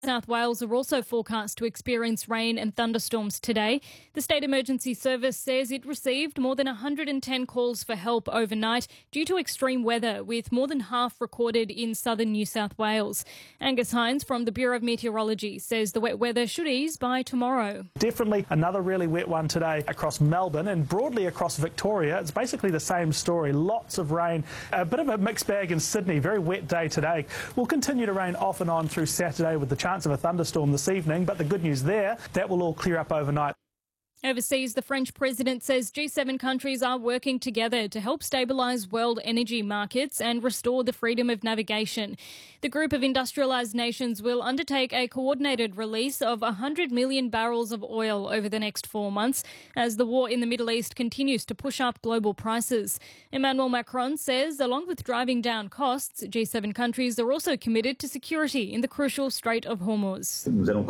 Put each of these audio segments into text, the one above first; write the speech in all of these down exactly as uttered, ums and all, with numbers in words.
South Wales are also forecast to experience rain and thunderstorms today. The State Emergency Service says it received more than one hundred ten calls for help overnight due to extreme weather, with more than half recorded in southern New South Wales. Angus Hines from the Bureau of Meteorology says the wet weather should ease by tomorrow. Definitely another really wet one today across Melbourne and broadly across Victoria. It's basically the same story. Lots of rain, a bit of a mixed bag in Sydney. Very wet day today. Will continue to rain off and on through Saturday with the chance of a thunderstorm this evening, but the good news there, that will all clear up overnight. Overseas, the French president says G seven countries are working together to help stabilise world energy markets and restore the freedom of navigation. The group of industrialised nations will undertake a coordinated release of one hundred million barrels of oil over the next four months as the war in the Middle East continues to push up global prices. Emmanuel Macron says, along with driving down costs, G seven countries are also committed to security in the crucial Strait of Hormuz.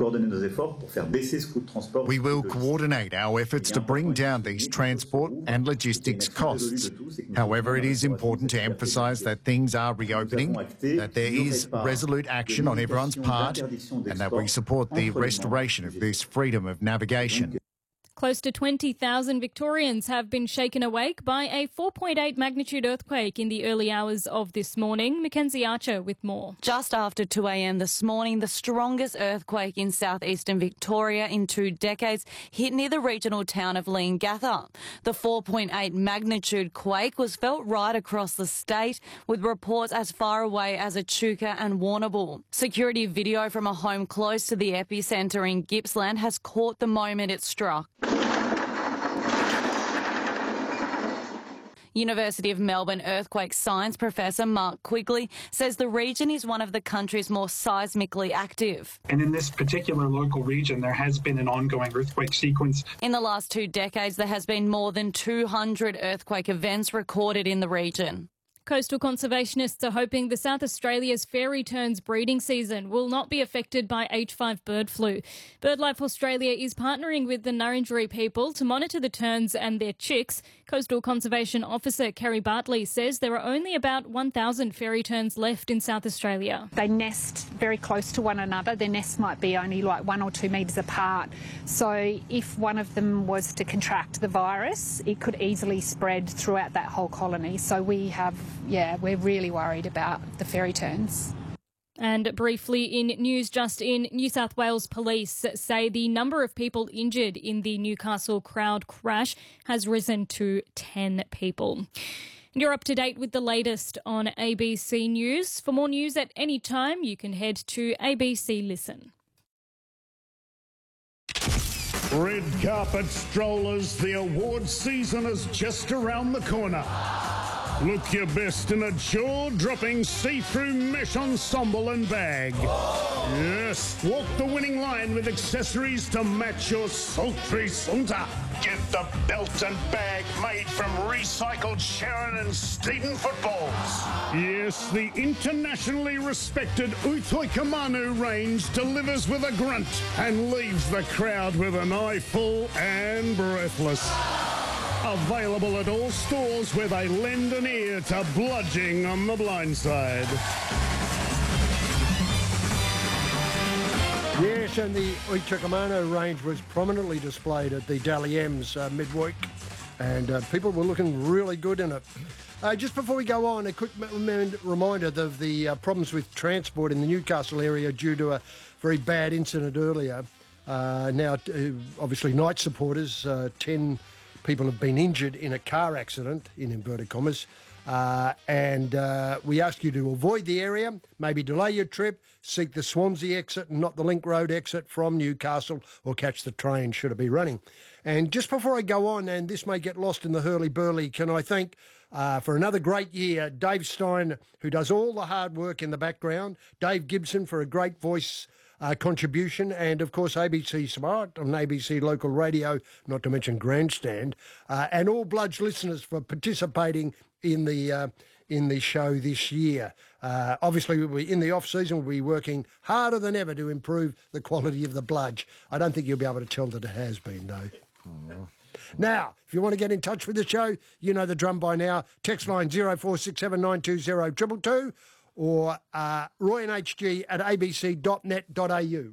We will coordinate our efforts to bring down these transport and logistics costs. However, it is important to emphasise that things are reopening, that there is resolute action on everyone's part, and that we support the restoration of this freedom of navigation. Close to twenty thousand Victorians have been shaken awake by a four point eight magnitude earthquake in the early hours of this morning. Mackenzie Archer with more. Just after two a m this morning, the strongest earthquake in southeastern Victoria in two decades hit near the regional town of Leongatha. The four point eight magnitude quake was felt right across the state, with reports as far away as Echuca and Warrnambool. Security video from a home close to the epicentre in Gippsland has caught the moment it struck. University of Melbourne earthquake science professor Mark Quigley says the region is one of the country's more seismically active. And in this particular local region, there has been an ongoing earthquake sequence. In the last two decades, there has been more than two hundred earthquake events recorded in the region. Coastal conservationists are hoping the South Australia's fairy terns breeding season will not be affected by H five bird flu. BirdLife Australia is partnering with the Nurrinjeri people to monitor the terns and their chicks. Coastal Conservation Officer Kerry Bartley says there are only about one thousand fairy terns left in South Australia. They nest very close to one another. Their nests might be only like one or two metres apart. So if one of them was to contract the virus, it could easily spread throughout that whole colony. So we have Yeah, we're really worried about the fairy terns. And briefly in news just in, New South Wales Police say the number of people injured in the Newcastle crowd crash has risen to ten people. You're up to date with the latest on A B C News. For more news at any time, you can head to A B C Listen. Red carpet strollers, the awards season is just around the corner. Look your best in a jaw-dropping see-through mesh ensemble and bag. Yes, walk the winning line with accessories to match your sultry saunter. Get the belt and bag made from recycled Sharon and Steeden footballs. Yes, the internationally respected Utoikamanu range delivers with a grunt and leaves the crowd with an eye full and breathless. Available at all stores where they lend an ear to bludging on the blind side. Yes, and the Uitoikamanu range was prominently displayed at the Dally M's uh, midweek, and uh, people were looking really good in it. Uh, just before we go on, a quick reminder of the uh, problems with transport in the Newcastle area due to a very bad incident earlier. Uh, now, uh, obviously, night supporters, uh, ten people have been injured in a car accident, in inverted commas, uh, and uh, we ask you to avoid the area, maybe delay your trip, seek the Swansea exit and not the Link Road exit from Newcastle, or catch the train should it be running. And just before I go on, and this may get lost in the hurly-burly, can I thank, uh, for another great year, Dave Stein, who does all the hard work in the background, Dave Gibson for a great voice Uh, contribution, and of course A B C Smart on A B C Local Radio, not to mention Grandstand, uh, and all Bludge listeners for participating in the uh, in the show this year. Uh, obviously, we'll be in the off season. We'll be working harder than ever to improve the quality of the Bludge. I don't think you'll be able to tell that it has been, though. Oh. Now, if you want to get in touch with the show, you know the drum by now. Text line zero four six seven nine two zero two two two. or uh, roy n h g at a b c dot net dot a u.